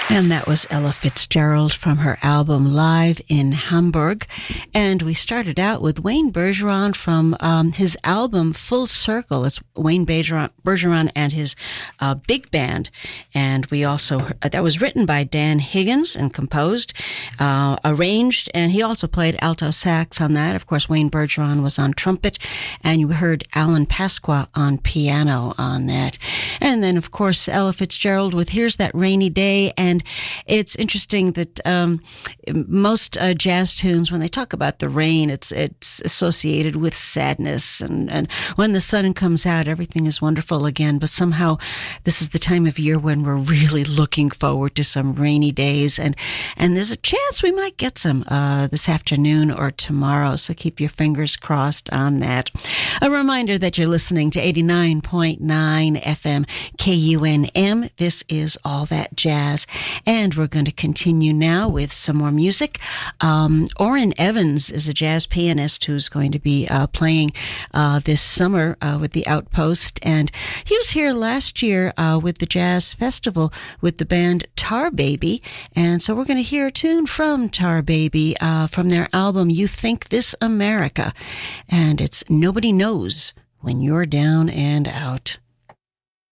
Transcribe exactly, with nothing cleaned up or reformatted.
And that was Ella Fitzgerald from her album Live in Hamburg. And we started out with Wayne Bergeron from um, his album Full Circle. It's Wayne Bergeron, Bergeron and his uh, big band. And we also, uh, that was written by Dan Higgins and composed, uh, arranged, and he also played alto sax on that. Of course, Wayne Bergeron was on trumpet, and you heard Alan Pasqua on piano on that. And then, of course, Ella Fitzgerald with Here's That Rainy Day. And it's interesting that um, most uh, jazz tunes, when they talk about the rain, it's it's associated with sadness. And, and when the sun comes out, everything is wonderful again. But somehow this is the time of year when we're really looking forward to some rainy days. And, and there's a chance we might get some uh, this afternoon or tomorrow. So keep your fingers crossed on that. A reminder that you're listening to eighty-nine point nine F M K U N M. This is All That Jazz. And we're going to continue now with some more music. Um, Orrin Evans is a jazz pianist who's going to be uh, playing uh, this summer uh, with the Outpost. And he was here last year uh, with the Jazz Festival with the band Tar Baby. And so we're going to hear a tune from Tar Baby uh, from their album You Think This America. And it's Nobody Knows When You're Down and Out.